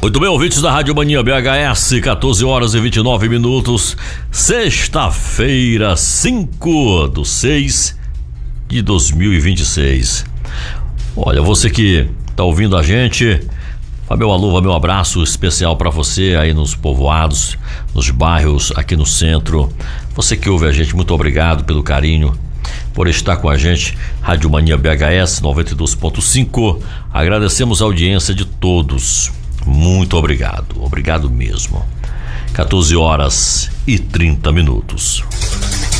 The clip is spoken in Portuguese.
Muito bem, ouvintes da Rádio Mania BHS, 14 horas e 29 minutos, sexta-feira, 5/6 de 2026. Olha, você que tá ouvindo a gente, vai meu alô, vai meu abraço especial para você aí nos povoados, nos bairros, aqui no centro. Você que ouve a gente, muito obrigado pelo carinho, por estar com a gente. Rádio Mania BHS 92.5. Agradecemos a audiência de todos. Muito obrigado. Obrigado mesmo. 14 horas e 30 minutos.